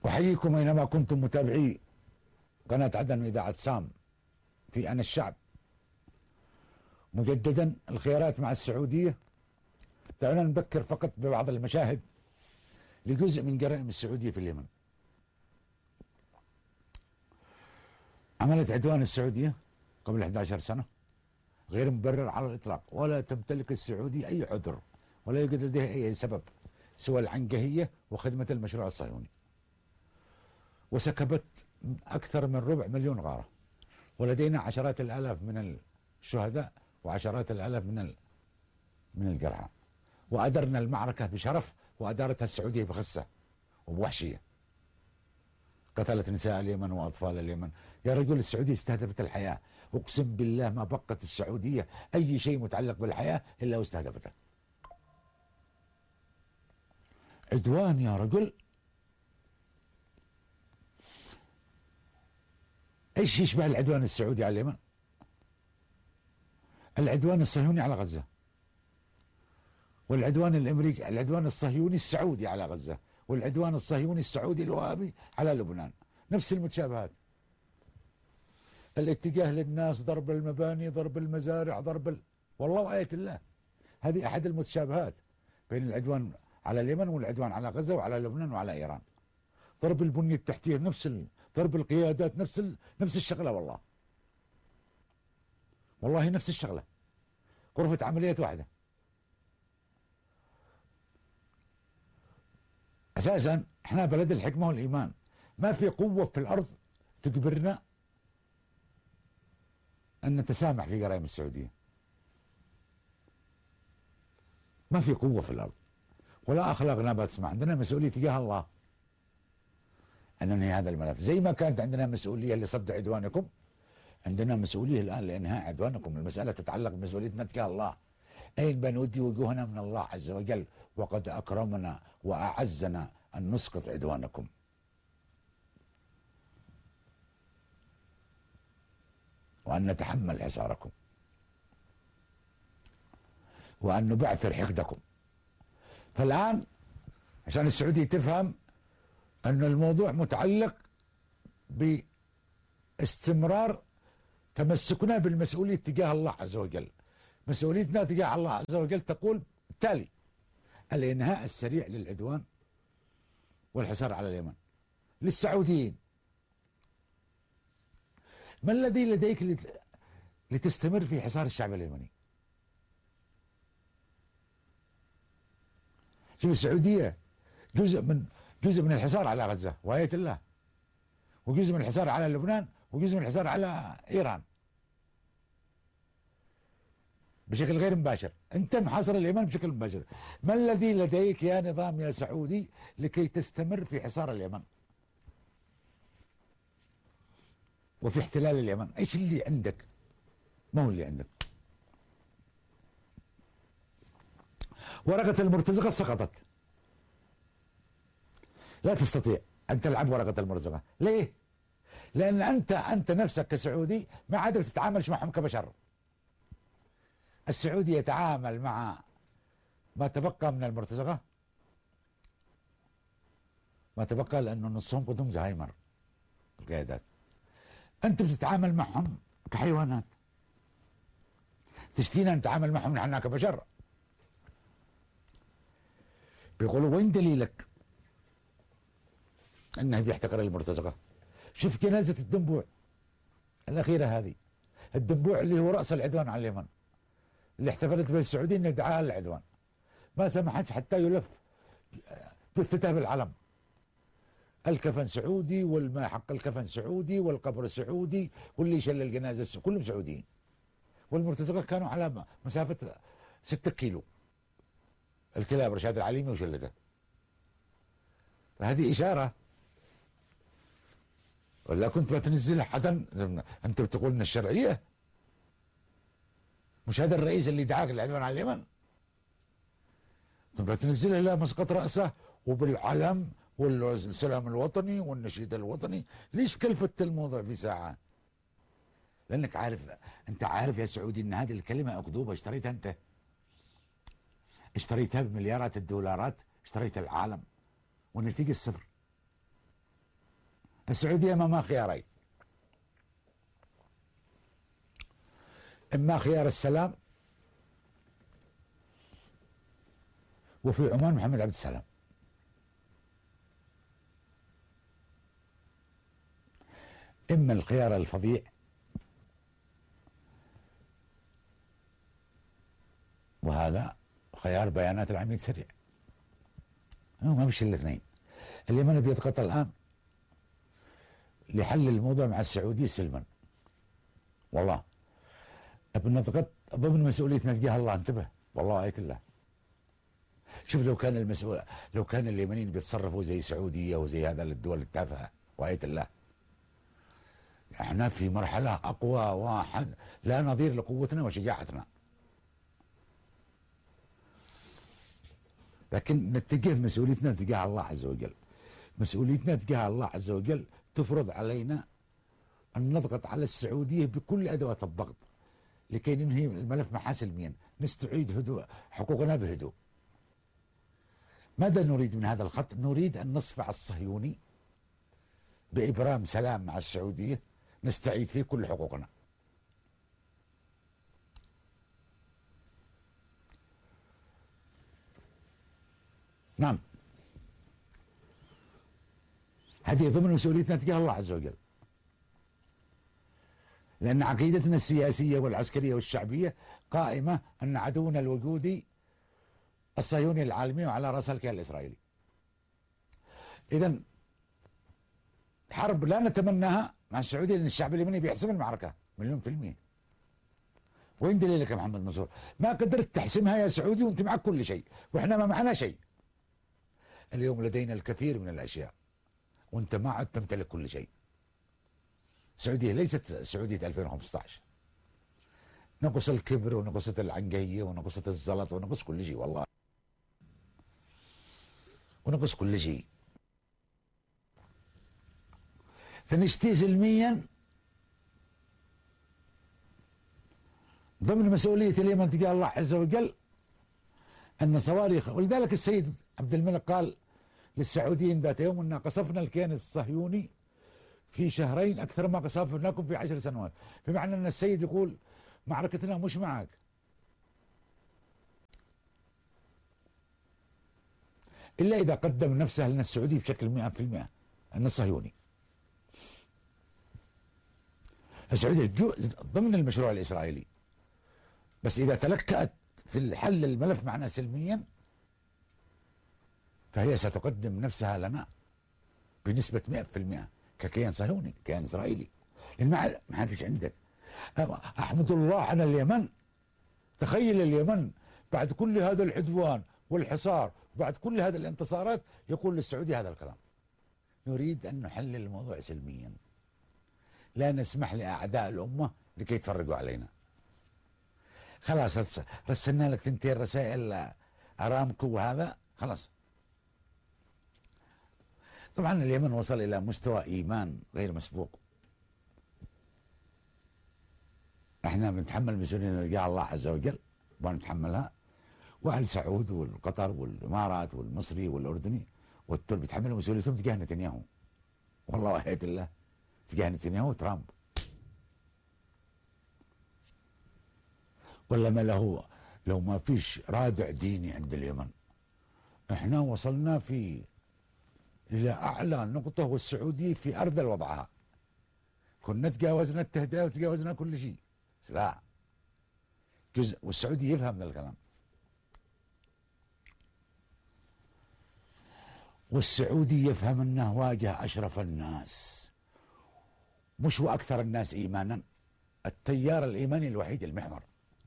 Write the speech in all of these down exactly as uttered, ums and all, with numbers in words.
أحييكم أينما كنتم متابعي قناة عدن وإذاعة سام في أنا الشعب. مجددا الخيارات مع السعودية. دعونا نذكر فقط ببعض المشاهد لجزء من جرائم السعودية في اليمن. عملت عدوان السعودية قبل إحدى عشرة سنة غير مبرر على الإطلاق، ولا تمتلك السعودية أي عذر ولا يوجد لديها أي سبب سوى العنجهية وخدمة المشروع الصهيوني، وسكبت أكثر من ربع مليون غارة، ولدينا عشرات الآلاف من الشهداء وعشرات الآلاف من من الجرحى، وأدرنا المعركة بشرف وأدارتها السعودية بخسة وبوحشية. قتلت نساء اليمن وأطفال اليمن. يا رجل السعودية استهدفت الحياة، أقسم بالله ما بقت السعودية أي شيء متعلق بالحياة إلا واستهدفته. عدوان يا رجل. ايش يشبه العدوان السعودي على اليمن؟ العدوان الصهيوني على غزة، والعدوان الامريكي العدوان الصهيوني السعودي على غزة، والعدوان الصهيوني السعودي الوهابي على لبنان. نفس المتشابهات، الاتجاه للناس، ضرب المباني، ضرب المزارع، ضرب ال... والله وآية الله هذه احد المتشابهات بين العدوان على اليمن والعدوان على غزة وعلى لبنان وعلى ايران. ضرب البنية التحتية نفس ال... ضرب القيادات نفس ال... نفس الشغلة. والله والله نفس الشغلة، غرفة عمليات واحدة. أساسا احنا بلد الحكمة والإيمان، ما في قوة في الأرض تجبرنا أن نتسامح في جرائم السعودية. ما في قوة في الأرض ولا أخلاقنا بتسمع. عندنا مسؤولية تجاه الله أن ننهي هذا الملف، زي ما كانت عندنا مسؤولية لصد عدوانكم، عندنا مسؤولية الآن لإنهاء عدوانكم. المسألة تتعلق بمسؤوليتنا تجاه الله. أين بنودي وجوهنا من الله عز وجل وقد أكرمنا وأعزنا أن نسقط عدوانكم. وأن نتحمل حصاركم وأن نبعثر حقدكم. فالآن عشان السعودية تفهم أن الموضوع متعلق باستمرار تمسكنا بالمسؤولية تجاه الله عز وجل. مسؤوليتنا تجاه الله عز وجل تقول بالتالي الإنهاء السريع للعدوان والحصار على اليمن للسعوديين. ما الذي لديك لتستمر في حصار الشعب اليمني؟ شوف السعودية جزء من جزء من الحصار على غزة وآية الله، وجزء من الحصار على لبنان، وجزء من الحصار على إيران بشكل غير مباشر. أنت محاصر اليمن بشكل مباشر. ما الذي لديك يا نظام يا سعودي لكي تستمر في حصار اليمن وفي احتلال اليمن؟ ايش اللي عندك؟ ما هو اللي عندك. ورقة المرتزقة سقطت، لا تستطيع أن تلعب ورقة المرتزقة. ليه؟ لأن أنت أنت نفسك كسعودي ما عاد تتعاملش معهم كبشر. السعودي يتعامل مع ما تبقى من المرتزقة، ما تبقى، لأنه نصهم قدوم زهايمر القيادات. أنت بتتعامل معهم كحيوانات. تشتينا نتعامل معهم نحن كبشر. بيقولوا وين دليلك أنه بيحتقر المرتزقة؟ شوف جنازة الدنبوع الأخيرة هذه، الدنبوع اللي هو رأس العدوان على اليمن، اللي احتفلت به السعودية انه دعاها للعدوان، ما سمحتش حتى يلف جثته بالعلم. الكفن سعودي، والما حق الكفن سعودي، والقبر سعودي، واللي شل الجنازة سعودي. كلهم سعوديين. والمرتزقة كانوا على مسافة ستة كيلو، الكلاب رشاد العليمي وشلته. فهذه إشارة. ولا كنت بتنزل حدا؟ أنت بتقول إن الشرعية مش هذا الرئيس اللي دعاك للعدوان على اليمن؟ كنت بتنزله إلى مسقط رأسه وبالعلم والسلام الوطني والنشيد الوطني. ليش كلفت الموضوع في ساعة؟ لأنك عارف، أنت عارف يا سعودي إن هذه الكلمة أكذوبة. اشتريتها أنت، اشتريتها بمليارات الدولارات، اشتريت العالم والنتيجة الصفر. السعودية أمامها خيارين: إما خيار السلام، وفي عمان محمد عبد السلام، إما الخيار الفظيع وهذا خيار بيانات العميد سريع. ما فيش الاثنين. اليمن بيضغط الآن لحل الموضوع مع السعودية سلما، والله بنضغط ضمن مسؤوليتنا تجاه الله. انتبه والله آية الله. شوف لو كان المسؤول، لو كان اليمنيين بيتصرفوا زي السعودية وزي هذا الدول التافهة، وآية الله احنا في مرحلة أقوى واحد لا نظير لقوتنا وشجاعتنا. لكن نتجه مسؤوليتنا تجاه الله عز وجل. مسؤوليتنا تجاه الله عز وجل تفرض علينا أن نضغط على السعودية بكل أدوات الضغط لكي ننهي الملف معها سلميا، نستعيد هدوء حقوقنا بهدوء. ماذا نريد من هذا الخط؟ نريد أن نصفع الصهيوني بإبرام سلام مع السعودية نستعيد فيه كل حقوقنا. نعم، هذه ضمن مسؤوليتنا تجاه الله عز وجل، لأن عقيدتنا السياسية والعسكرية والشعبية قائمة أن عدونا الوجودي الصهيوني العالمي وعلى رأسه الكيان الإسرائيلي. إذن حرب لا نتمناها مع السعودية، لأن الشعب اليمني بيحسم المعركة مليون في المية. وين دليلك يا محمد منصور؟ ما قدرت تحسمها يا سعودي وانت معك كل شيء واحنا ما معنا شيء. اليوم لدينا الكثير من الأشياء وانت ما عدت تمتلك كل شيء. السعودية ليست سعودية ألفين وخمسة عشر. نقص الكبر ونقصت العنقية ونقصت الزلط ونقص كل شيء والله، ونقص كل شيء. فنشتي سلميا ضمن مسؤولية اليمن تجاه الله عز وجل أن صواريخ. ولذلك السيد عبد الملك قال للسعوديين ذات يوم أن قصفنا الكيان الصهيوني في شهرين أكثر ما قصفناكم في عشر سنوات، بمعنى أن السيد يقول معركتنا مش معك. إلا إذا قدم نفسه لنا السعودي بشكل مئة في المئة أن الصهيوني. السعودية ضمن المشروع الإسرائيلي، بس إذا تلكأت في الحل الملف معنا سلميا فهي ستقدم نفسها لنا بنسبة مئة في المئة ككيان صهيوني كيان إسرائيلي. لأن ما حدش عندك. أحمد الله على اليمن. تخيل اليمن بعد كل هذا العدوان والحصار وبعد كل هذه الانتصارات يقول للسعودية هذا الكلام: نريد أن نحلل الموضوع سلميا، لا نسمح لأعداء الأمة لكي يتفرقوا علينا. خلاص رسلنا لك تنتين رسائل أرامكو وهذا خلاص. طبعا اليمن وصل إلى مستوى إيمان غير مسبوق. احنا بنتحمل مسؤوليتنا تجاه الله عز وجل ونتحملها، واهل سعود والقطر والامارات والمصري والاردني والتركي بيتحملوا مسؤوليتهم تجاه نتنياهو. والله وحياة الله تجاه نتنياهو وترامب. ولا ما له لو ما فيش رادع ديني عند اليمن احنا وصلنا في الى اعلى نقطة، والسعودية في ارذل وضعها. كنا تجاوزنا التهدئة وتجاوزنا كل شيء. لا، جزء والسعودي يفهم من الكلام. والسعودي يفهم انه واجه اشرف الناس مش واكثر الناس ايمانا، التيار الايماني الوحيد المحور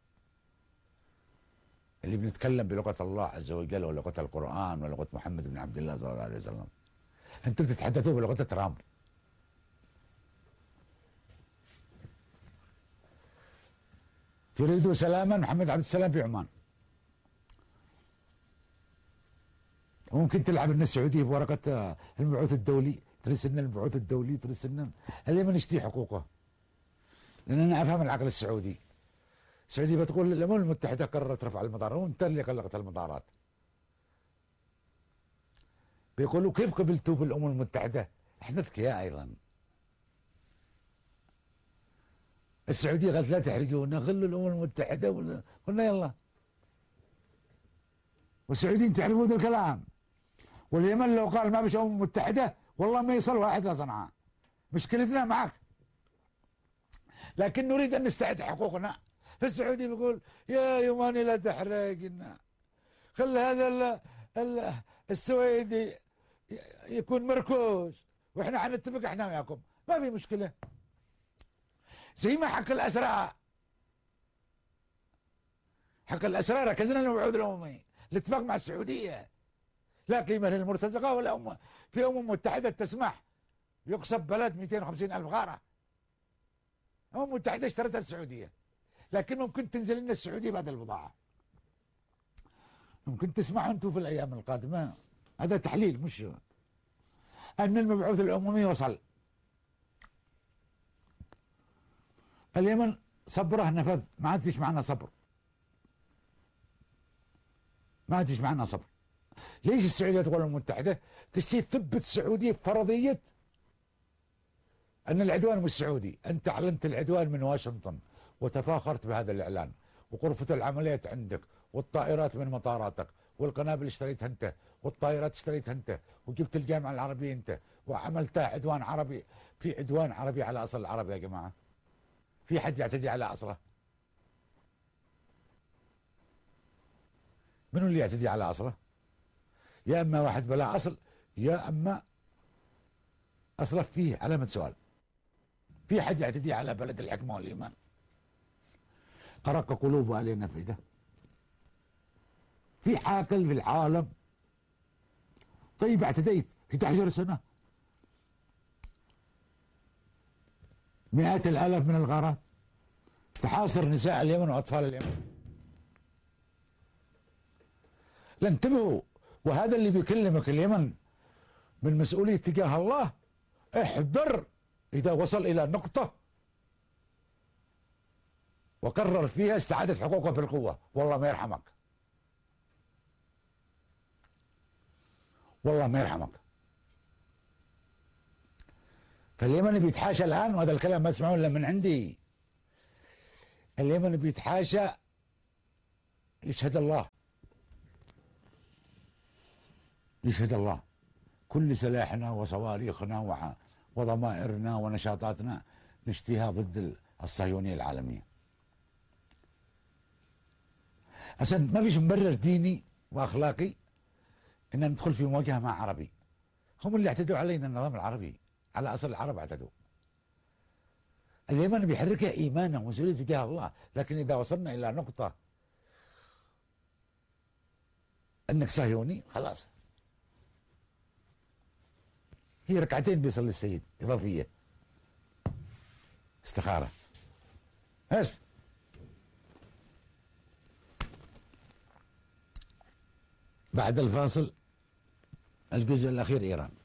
اللي بنتكلم بلغة الله عز وجل ولغة القرآن ولغة محمد بن عبد الله صلى الله عليه وسلم. انتم تتحدثوا بلغة ترامب. تريدوا سلاما محمد عبد السلام في عمان. وممكن تلعب لنا السعوديه بورقه المبعوث الدولي، ترسل لنا المبعوث الدولي، ترسل لنا اليمن يشتري حقوقه. لان انا افهم العقل السعودي. السعوديه بتقول الامم المتحده قررت رفع المطار، وانت اللي غلقت المطارات. بيقولوا كيف قبلتوا بالامم المتحده احنا اذكياء ايضا. السعوديه قالت لا تحرقونا، خلوا الامم المتحده ولا قلنا يلا، والسعوديين تعرفوا ذا الكلام. واليمن لو قال ما بش امم متحده والله ما يصل واحد لصنعاء. مشكلتنا معك، لكن نريد ان نستعد حقوقنا. فالسعودي بيقول يا يماني لا تحرقنا، خل هذا ال ال السويدي يكون مركوز واحنا حنتفق احنا وياكم، ما في مشكله. زي ما حق الاسرى، حق الاسرى ركزنا الموعود الاممي، الاتفاق مع السعوديه لا قيمه للمرتزقه ولا أم في امم متحده تسمح يقصف بلد مئتين وخمسين الف غاره. الامم المتحده اشترتها السعوديه، لكن ممكن تنزل لنا السعوديه بعد البضاعه. ممكن تسمعوا انتم في الايام القادمه، هذا تحليل مش ان المبعوث الاممي وصل. اليمن صبره نفذ، ما عاد فيش معنا صبر، ما عاد فيش معنا صبر. ليش السعوديه تقول الامم المتحده؟ تشتي تثبت السعوديه بفرضيه ان العدوان مش سعودي. انت اعلنت العدوان من واشنطن وتفاخرت بهذا الاعلان، وغرفه العمليات عندك، والطائرات من مطاراتك، والقنابل اشتريتها انت، والطائرات اشتريتها انت، وجبت الجامعه العربيه انت، وعملتها عدوان عربي. في عدوان عربي على اصل العرب يا جماعه؟ في حد يعتدي على اصله؟ منو اللي يعتدي على اصله؟ يا اما واحد بلا اصل، يا اما اصله فيه علامه سؤال. في حد يعتدي على بلد الحكمه والايمان؟ أرق قلوب أهل النفيدة. في حاكل في العالم؟ طيب اعتديت في إحدى عشرة سنة، مئات الآلاف من الغارات، تحاصر نساء اليمن وأطفال اليمن. لا انتبهوا، وهذا اللي بيكلمك اليمن من مسؤولية تجاه الله. احذر إذا وصل إلى نقطة وقرر فيها استعادة حقوقه بالقوة، والله ما يرحمك، والله ما يرحمك. فاليمن بيتحاشى الآن، وهذا الكلام ما تسمعون إلا من عندي. اليمن بيتحاشى يشهد الله، يشهد الله. كل سلاحنا وصواريخنا وضمائرنا ونشاطاتنا نشتيها ضد الصهيونية العالمية. أصلا ما فيش مبرر ديني وأخلاقي إن ندخل في مواجهة مع عربي. هم اللي اعتدوا علينا، النظام العربي، على أصل العرب اعتدوا. اليمن بيحركها إيمانا ومسؤولية تجاه الله، لكن إذا وصلنا إلى نقطة أنك صهيوني خلاص. هي ركعتين بيصلي السيد إضافية، استخارة بس. بعد الفاصل الجزء الأخير إيران.